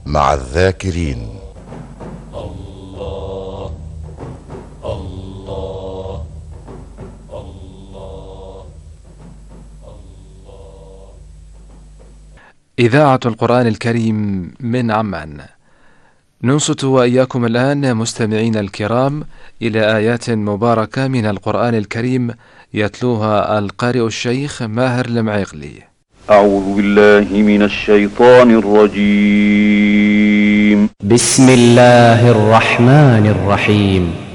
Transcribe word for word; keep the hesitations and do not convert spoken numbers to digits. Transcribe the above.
مع الذاكرين. الله الله الله الله. إذاعة القرآن الكريم من عمان. ننصت وإياكم الآن مستمعين الكرام إلى آيات مباركة من القرآن الكريم يتلوها القارئ الشيخ ماهر المعيقلي. أعوذ بالله من الشيطان الرجيم. بسم الله الرحمن الرحيم.